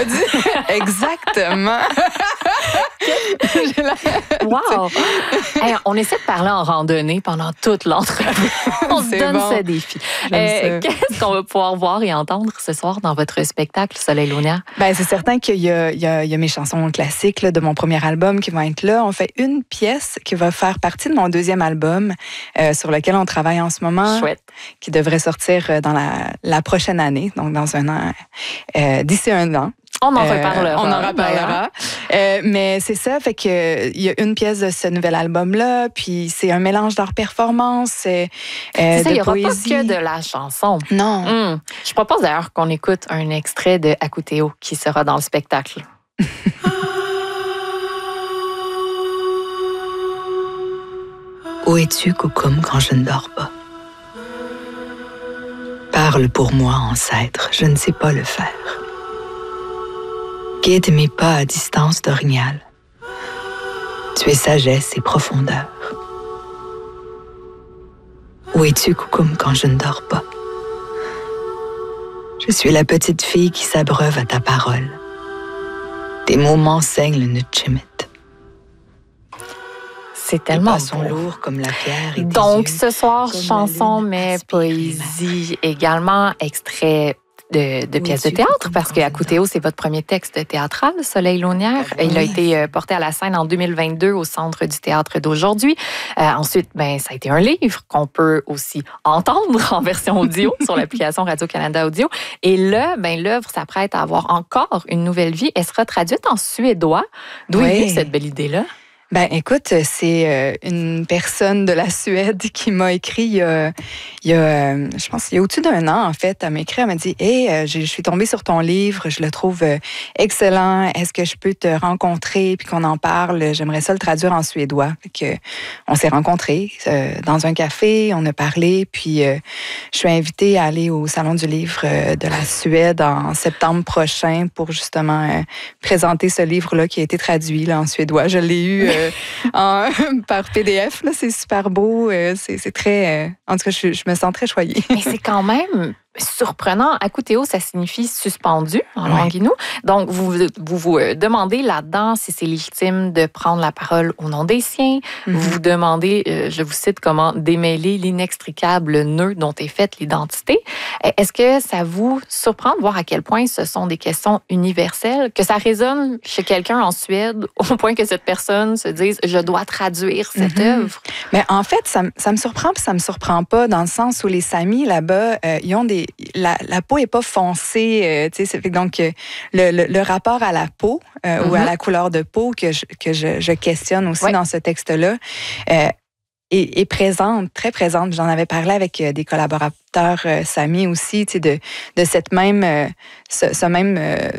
pas dit. Exactement. Wow! Hey, on essaie de parler en randonnée pendant toute l'entrevue. On se donne ce défi. Qu'est-ce qu'on va pouvoir voir et entendre ce soir dans votre spectacle Soleil Lunière? Ben, c'est certain qu'il y a mes chansons classiques là, de mon premier album qui vont être là. On fait une pièce qui va faire partie de mon deuxième album sur lequel on travaille en ce moment. Chouette. Qui devrait sortir dans la prochaine année, donc dans un an, d'ici un an. On en reparlera. On en reparlera. Mais c'est ça, fait que il y a une pièce de ce nouvel album-là, puis c'est un mélange d'art-performance, c'est ça, de il n'y aura poésie. pas que de la chanson. Non. Je propose d'ailleurs qu'on écoute un extrait de Akuteo qui sera dans le spectacle. Où es-tu, Koukoum, quand je ne dors pas? Parle pour moi, ancêtre, je ne sais pas le faire. Guide mes pas à distance d'orignal. Tu es sagesse et profondeur. Où es-tu, Koukoum, quand je ne dors pas? Je suis la petite fille qui s'abreuve à ta parole. Tes mots m'enseignent le Nutchimit. C'est tellement sont lourds comme la pierre. Et donc, yeux, ce soir, chanson, mais poésie également, extrait de pièces de théâtre, parce que Akuteo, c'est votre premier texte théâtral, Soleil Lunière. Il a été porté à la scène en 2022 au Centre du théâtre d'aujourd'hui. Ensuite, ça a été un livre qu'on peut aussi entendre en version audio sur l'application Radio-Canada Audio. Et là, l'œuvre s'apprête à avoir encore une nouvelle vie. Elle sera traduite en suédois. D'où est venue cette belle idée-là? Ben, écoute, c'est une personne de la Suède qui m'a écrit il y a je pense, il y a au-dessus d'un an, en fait. Elle m'a écrit, elle m'a dit « Hey, je suis tombée sur ton livre, je le trouve excellent. Est-ce que je peux te rencontrer puis qu'on en parle? J'aimerais ça le traduire en suédois. » Fait que on s'est rencontrés dans un café, on a parlé, puis je suis invitée à aller au Salon du livre de la Suède en septembre prochain pour justement présenter ce livre-là qui a été traduit là, en suédois. Je l'ai eu par PDF, là, c'est super beau, c'est très... en tout cas, je me sens très choyée. Mais c'est quand même surprenant. Akuteo, ça signifie suspendu en langue inou. Donc, vous demandez là-dedans si c'est légitime de prendre la parole au nom des siens. Vous vous demandez, je vous cite, comment démêler l'inextricable nœud dont est faite l'identité. Est-ce que ça vous surprend de voir à quel point ce sont des questions universelles, que ça résonne chez quelqu'un en Suède au point que cette personne se dise « je dois traduire cette œuvre ». Mais en fait, ça me surprend puis ça me surprend pas dans le sens où les Samis, là-bas, ils ont la peau est pas foncée, tu sais, donc le rapport à la peau ou à la couleur de peau que je questionne aussi dans ce texte-là est présente, très présente. J'en avais parlé avec des collaborateurs Samis aussi, tu sais, de cette même ce même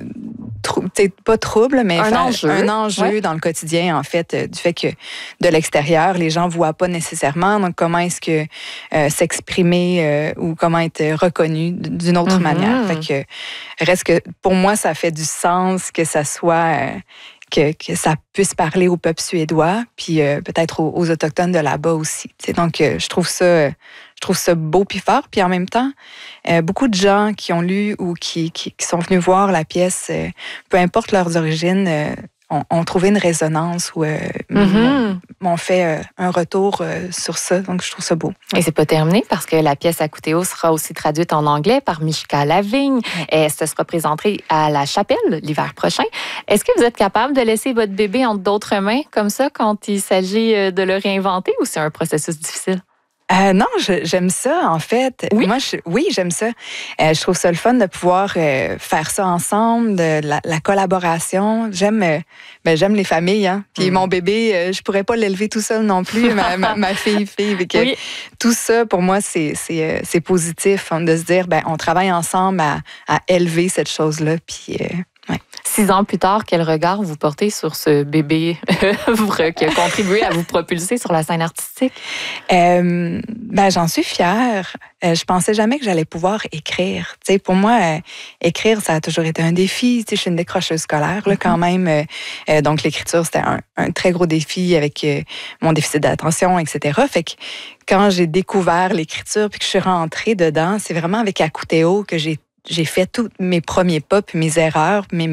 pas trouble, mais un enjeu dans le quotidien, en fait, du fait que de l'extérieur, les gens voient pas nécessairement. Donc, comment est-ce que s'exprimer ou comment être reconnu d'une autre manière. Fait que reste que pour moi, ça fait du sens que ça soit que ça puisse parler au peuple suédois, puis peut-être aux Autochtones de là-bas aussi. T'sais. Donc, je trouve ça beau puis fort. Puis en même temps, beaucoup de gens qui ont lu ou qui sont venus voir la pièce, peu importe leurs origines, ont trouvé une résonance ou m'ont fait un retour sur ça. Donc, je trouve ça beau. Et c'est pas terminé parce que la pièce Akuteo sera aussi traduite en anglais par Mishka Lavigne. Et ça sera présenté à la Chapelle l'hiver prochain. Est-ce que vous êtes capable de laisser votre bébé entre d'autres mains comme ça quand il s'agit de le réinventer ou c'est un processus difficile? Non, j'aime ça, en fait. Oui? Oui, j'aime ça. Je trouve ça le fun de pouvoir faire ça ensemble, de la collaboration. J'aime les familles, hein. Puis mon bébé, je pourrais pas l'élever tout seul non plus, ma fille. Oui. Tout ça, pour moi, c'est positif, hein, de se dire, on travaille ensemble à élever cette chose-là, puis... Ouais. 6 ans plus tard, quel regard vous portez sur ce bébé qui a contribué à vous propulser sur la scène artistique? J'en suis fière. Je pensais jamais que j'allais pouvoir écrire. T'sais, pour moi, écrire, ça a toujours été un défi. T'sais, je suis une décrocheuse scolaire là, quand même. Donc, l'écriture, c'était un très gros défi avec mon déficit d'attention, etc. Fait que quand j'ai découvert l'écriture puis que je suis rentrée dedans, c'est vraiment avec Akuteo que j'ai fait tous mes premiers pas, puis mes erreurs, mes